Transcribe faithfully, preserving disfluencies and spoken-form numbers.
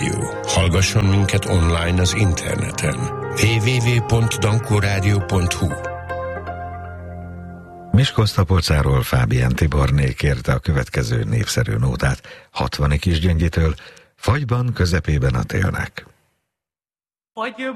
Rádió. Hallgasson minket online az interneten. double-u double-u double-u pont dankoradio pont hu. Miskolc-Tapolcáról Fábián Tiborné kérte a következő népszerű nótát Hatvani Kisgyöngyitől, Fagyban közepében a télnek. Fagy